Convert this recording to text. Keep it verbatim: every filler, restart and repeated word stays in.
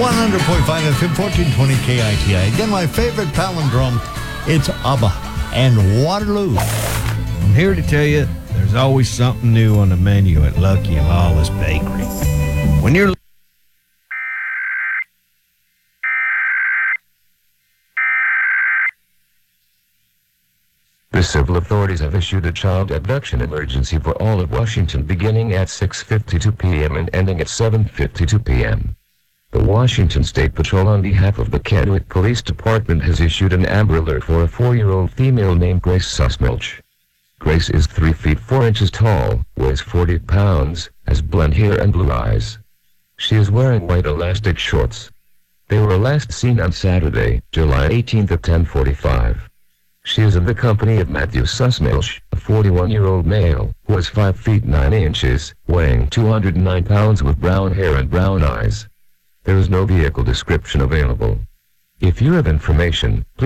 one hundred point five F M, fourteen twenty K I T I. Again, my favorite palindrome, it's ABBA and Waterloo. I'm here to tell you, there's always something new on the menu at Lucky and Lawless Bakery. When you're The civil authorities have issued a child abduction emergency for all of Washington beginning at six fifty-two p.m. and ending at seven fifty-two p.m. The Washington State Patrol on behalf of the Kennewick Police Department has issued an Amber Alert for a four-year-old female named Grace Sussmilch. Grace is three feet four inches tall, weighs forty pounds, has blonde hair and blue eyes. She is wearing white elastic shorts. They were last seen on Saturday, July eighteenth at ten forty-five. She is in the company of Matthew Sussmilch, a forty-one-year-old male, who is five feet nine inches, weighing two hundred nine pounds with brown hair and brown eyes. There is no vehicle description available. If you have information, please